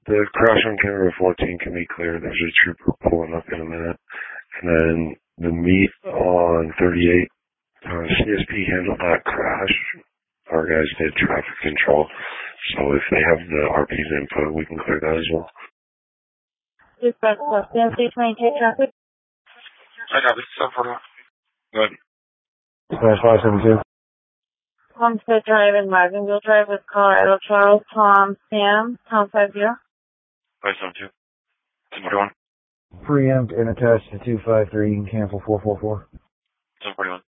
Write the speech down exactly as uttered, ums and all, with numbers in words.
The crash on Canada fourteen can be cleared. There's a trooper pulling up in a minute. And then the meet on thirty-eight, uh, C S P handled that crash. Our guys did traffic control. So if they have the R P's input, we can clear that as well. Dispatch, C M C twenty-two traffic. I got it. So far. Good. Dispatch five seven two. Homestead Drive and Wagonville Drive with Colorado Charles, Tom, Sam, Tom five zero. five seven two. ten forty-one. Preempt and attached to two five three, cancel four four four. ten forty-one.